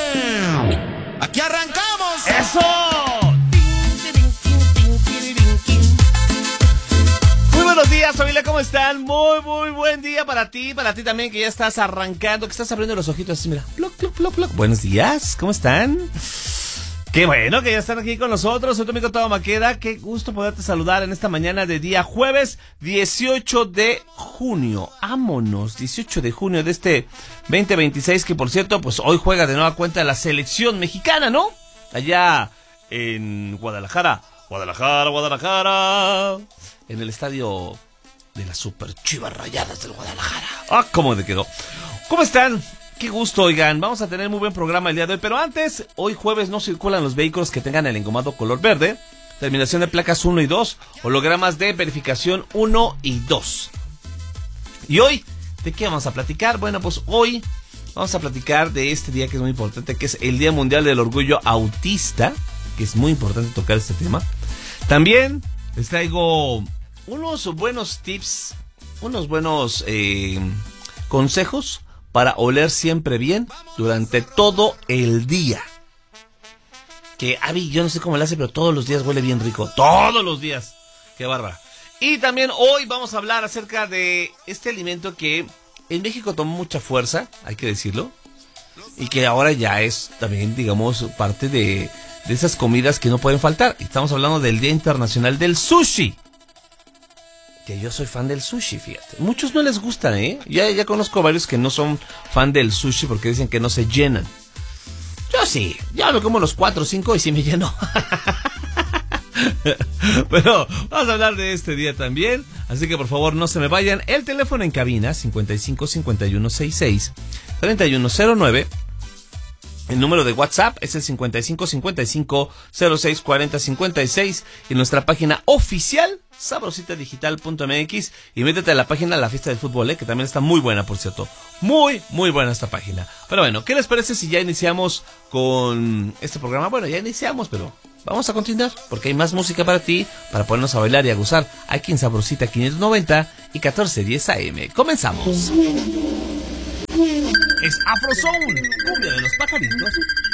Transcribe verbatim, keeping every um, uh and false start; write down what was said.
¡Aquí arrancamos! ¡Eso! Muy buenos días, familia, ¿cómo están? Muy, muy buen día para ti, para ti también que ya estás arrancando, que estás abriendo los ojitos así, mira. Pluc, pluc, pluc, pluc. Buenos días, ¿cómo están? Qué bueno que ya están aquí con nosotros. Soy tu amigo Tavo Maqueda. Qué gusto poderte saludar en esta mañana de día jueves dieciocho de junio. Vámonos, dieciocho de junio de este veinte veintiséis, que por cierto, pues hoy juega de nueva cuenta la selección mexicana, ¿no? Allá en Guadalajara. Guadalajara, Guadalajara. En el estadio de las Super Chivas Rayadas del Guadalajara. Ah, cómo te quedó. ¿Cómo están? Qué gusto, oigan, vamos a tener muy buen programa el día de hoy, pero antes, hoy jueves no circulan los vehículos que tengan el engomado color verde, terminación de placas uno y dos, hologramas de verificación uno y dos. Y hoy, ¿de qué vamos a platicar? Bueno, pues hoy vamos a platicar de este día que es muy importante, que es el Día Mundial del Orgullo Autista, que es muy importante tocar este tema. También les traigo unos buenos tips, unos buenos eh, consejos para oler siempre bien durante todo el día. Que Abby, yo no sé cómo le hace, pero todos los días huele bien rico. Todos los días. Qué bárbara. Y también hoy vamos a hablar acerca de este alimento que en México tomó mucha fuerza, hay que decirlo. Y que ahora ya es también, digamos, parte de, de esas comidas que no pueden faltar. Estamos hablando del Día Internacional del Sushi. Que yo soy fan del sushi, fíjate. Muchos no les gustan, ¿eh? Ya, ya conozco varios que no son fan del sushi porque dicen que no se llenan. Yo sí, ya me como los cuatro o cinco y sí me lleno. Pero vamos a hablar de este día también. Así que por favor no se me vayan. El teléfono en cabina cincuenta y cinco cincuenta y uno sesenta y seis treinta y uno cero nueve. El número de WhatsApp es el cincuenta y cinco cincuenta y cinco cero seis cuarenta cincuenta y seis. Y nuestra página oficial, sabrosita digital punto m x. Y métete a la página de la fiesta del fútbol, ¿eh? Que también está muy buena, por cierto. Muy, muy buena esta página. Pero bueno, ¿qué les parece si ya iniciamos con este programa? Bueno, ya iniciamos, pero vamos a continuar, porque hay más música para ti, para ponernos a bailar y a gozar aquí en Sabrosita quinientos noventa y catorce diez A M. Comenzamos. Es Afro Soul, cumbia de los pajaritos,